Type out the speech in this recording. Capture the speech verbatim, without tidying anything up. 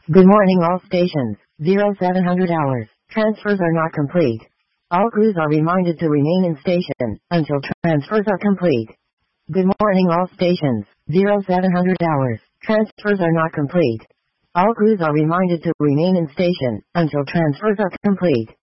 Good morning all stations, zero seven hundred hours. Transfers are not complete. All crews are reminded to remain in station until transfers are complete. Good morning all stations, zero seven hundred hours. Transfers are not complete. All crews are reminded to remain in station until transfers are complete.